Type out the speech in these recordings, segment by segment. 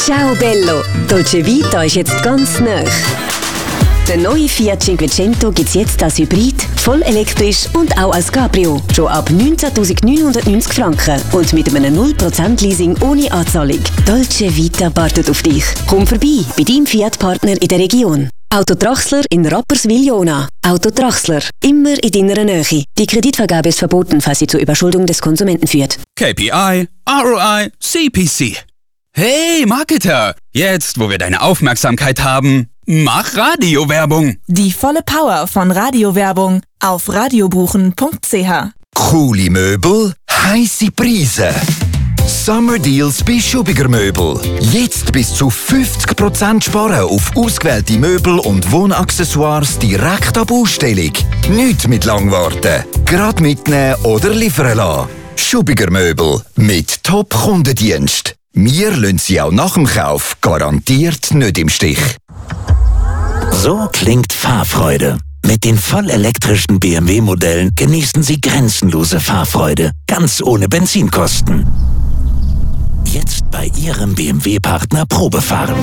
Ciao Bello, Dolce Vita ist jetzt ganz nah. Der neue Fiat Cinquecento gibt es jetzt als Hybrid, voll elektrisch und auch als Cabrio. Schon ab 19.990 Franken und mit einem 0% Leasing ohne Anzahlung. Dolce Vita wartet auf dich. Komm vorbei bei deinem Fiat-Partner in der Region. Auto Trachsler in Rapperswil-Jona. Auto Trachsler, immer in deiner Nähe. Die Kreditvergabe ist verboten, falls sie zur Überschuldung des Konsumenten führt. KPI, ROI, CPC. Hey Marketer, jetzt wo wir deine Aufmerksamkeit haben, mach Radiowerbung. Die volle Power von Radiowerbung auf radiobuchen.ch. Coole Möbel, heisse Preise. Summer Deals bei Schubiger Möbel. Jetzt bis zu 50% sparen auf ausgewählte Möbel und Wohnaccessoires direkt ab Ausstellung. Nicht mit Langwarten. Gerade mitnehmen oder liefern lassen. Schubiger Möbel mit Top-Kundendienst. Wir lassen Sie auch nach dem Kauf garantiert nicht im Stich. So klingt Fahrfreude. Mit den vollelektrischen BMW-Modellen genießen Sie grenzenlose Fahrfreude, ganz ohne Benzinkosten. Jetzt bei Ihrem BMW-Partner Probefahren.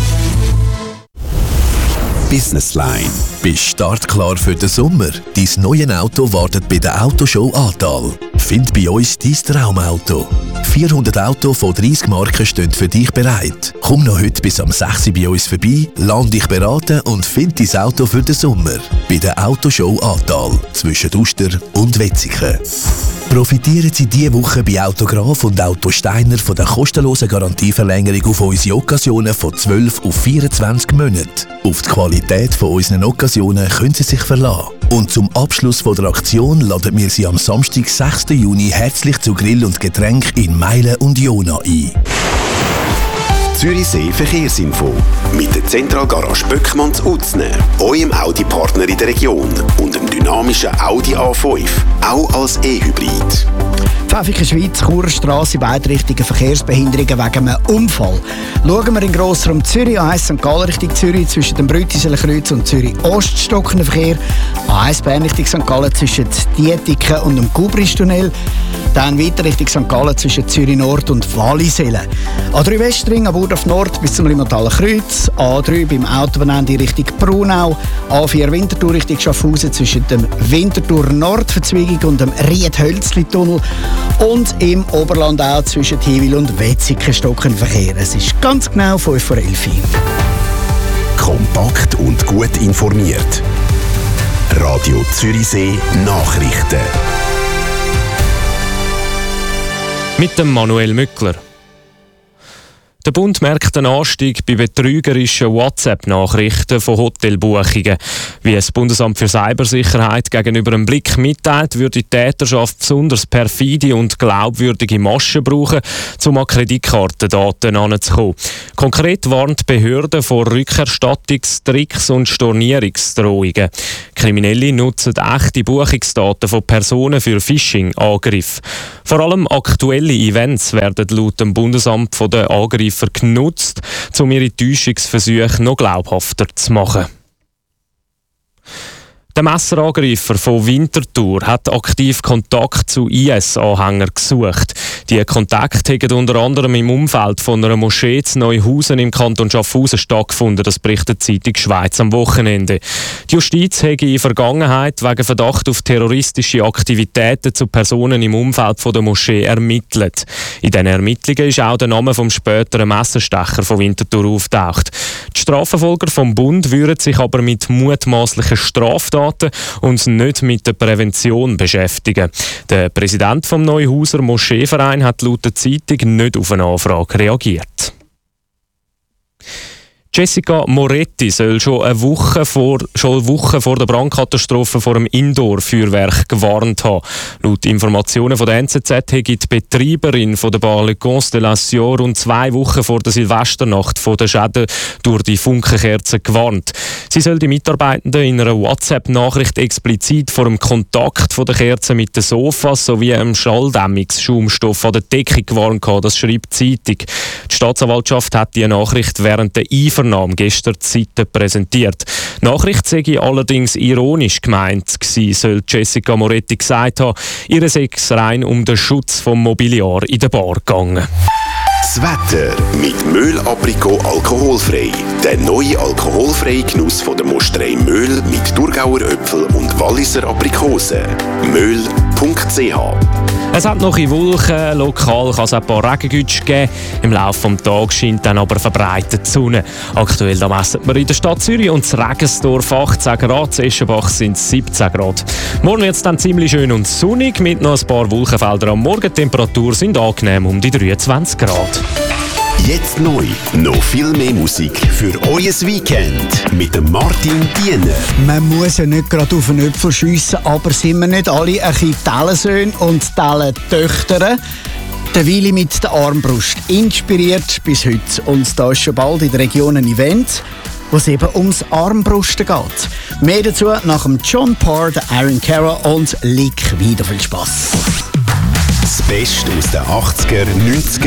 Business Line. Bist startklar für den Sommer? Dein neues Auto wartet bei der Autoshow Aartal. Find bei uns dein Traumauto. 400 Autos von 30 Marken stehen für dich bereit. Komm noch heute bis am 6 Uhr bei uns vorbei, lass dich beraten und find dein Auto für den Sommer. Bei der Autoshow Aartal zwischen Uster und Wetzikon. Profitieren Sie diese Woche bei Autograf und Auto Steiner von der kostenlosen Garantieverlängerung auf unsere Occasionen von 12 auf 24 Monate. Auf die Qualität von unseren Occasionen können Sie sich verlassen. Und zum Abschluss von der Aktion laden wir Sie am Samstag, 6. Juni herzlich zu Grill und Getränk in Meilen und Jona ein. Zürichsee Verkehrsinfo. Mit der Zentralgarage Böckmanns Utzner, eurem Audi-Partner in der Region und dem dynamischen Audi A5, auch als E-Hybrid. Pfäffiken Schweiz, Churstrasse, beide Richtungen Verkehrsbehinderungen wegen einem Unfall. Schauen wir in Grossraum Zürich, A1 St. Gallen Richtung Zürich, zwischen dem Brütiseler Kreuz und Zürich Ost stockender Verkehr. A1 Bern Richtung St. Gallen zwischen Dietiken und dem Kubristunnel. Dann weiter Richtung St. Gallen zwischen Zürich Nord und Wallisellen. A3 Westring, ab Burdorf Nord bis zum Limmathaler Kreuz. A3 beim Autobahnende Richtung Brunau. A4 Winterthur Richtung Schaffhausen zwischen dem Winterthur Nordverzweigung und dem Riedhölzli-Tunnel. Und im Oberland auch zwischen Hiwil und Wetzikon stockender Verkehr. Es ist ganz genau 5 vor 11 Uhr. Kompakt und gut informiert. Radio Zürichsee Nachrichten. Mit dem Manuel Mückler. Der Bund merkt einen Anstieg bei betrügerischen WhatsApp-Nachrichten von Hotelbuchungen. Wie das Bundesamt für Cybersicherheit gegenüber einem Blick mitteilt, würde die Täterschaft besonders perfide und glaubwürdige Maschen brauchen, um an Kreditkartendaten heranzukommen. Konkret warnt die Behörde vor Rückerstattungstricks und Stornierungsdrohungen. Kriminelle nutzen echte Buchungsdaten von Personen für Phishing-Angriffe. Vor allem aktuelle Events werden laut dem Bundesamt von den Angriffen genutzt, um ihre Täuschungsversuche noch glaubhafter zu machen. Der Messerangreifer von Winterthur hat aktiv Kontakt zu IS-Anhängern gesucht. Die Kontakte haben unter anderem im Umfeld von einer Moschee in Neuhausen im Kanton Schaffhausen stattgefunden, das berichtet die Zeitung Schweiz am Wochenende. Die Justiz habe in der Vergangenheit wegen Verdacht auf terroristische Aktivitäten zu Personen im Umfeld von der Moschee ermittelt. In diesen Ermittlungen ist auch der Name vom späteren Messerstecher von Winterthur auftaucht. Die Strafverfolger vom Bund würden sich aber mit mutmaßlichen Straftaten und nicht mit der Prävention beschäftigen. Der Präsident vom Neuhauser Moscheeverein hat laut der Zeitung nicht auf eine Anfrage reagiert. Jessica Moretti soll schon eine Woche vor der Brandkatastrophe vor dem Indoor-Feuerwerk gewarnt haben. Laut Informationen von der NZZ hat die Betreiberin von der Bar Le Constellation rund 2 Wochen vor der Silvesternacht von den Schäden durch die Funkenkerzen gewarnt. Sie soll die Mitarbeitenden in einer WhatsApp-Nachricht explizit vor dem Kontakt von der Kerzen mit den Sofas sowie einem Schalldämmungsschaumstoff an der Decke gewarnt haben, das schreibt die Zeitung. Die Staatsanwaltschaft hat die Nachricht während der Einvernahme gestern die Seite präsentiert. Die Nachricht sei allerdings ironisch gemeint gewesen, soll Jessica Moretti gesagt haben. Ihr sei es rein um den Schutz vom Mobiliar in der Bar gegangen. Das Wetter mit Möhl Aprikot alkoholfrei. Der neue alkoholfreie Genuss von der Mosterei Möhl mit Thurgauer Äpfel und Walliser Aprikosen. Möhl.ch. Es hat noch in Wolken, lokal kann es ein paar Regengütsch geben. Im Laufe des Tages scheint dann aber verbreitet die Sonne. Aktuell da messen wir in der Stadt Zürich und in Regensdorf 18 Grad, in Eschenbach sind es 17 Grad. Morgen wird es dann ziemlich schön und sonnig mit noch ein paar Wolkenfeldern am Morgen. Die Temperaturen sind angenehm um die 23 Grad. Jetzt neu. Noch viel mehr Musik für euer Weekend mit dem Martin Diener. Man muss ja nicht gerade auf den Äpfel schiessen, aber sind wir nicht alle ein bisschen Tellensöhne und Tellentöchter? Der Willi mit der Armbrust inspiriert bis heute. Und da ist schon bald in der Region ein Event, wo es eben ums Armbrusten geht. Mehr dazu nach dem John Parr, der Aaron Carroll und Lick. Wieder viel Spass. Das Beste aus den 80er, 90er